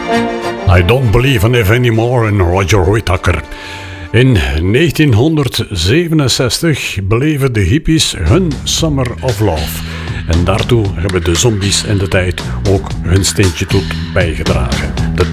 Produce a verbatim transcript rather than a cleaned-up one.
I Don't Believe in It Anymore in Roger Whittaker. In negentienhonderdzevenenzestig beleven de hippies hun Summer of Love. En daartoe hebben de zombies in de tijd ook hun steentje toe bijgedragen. De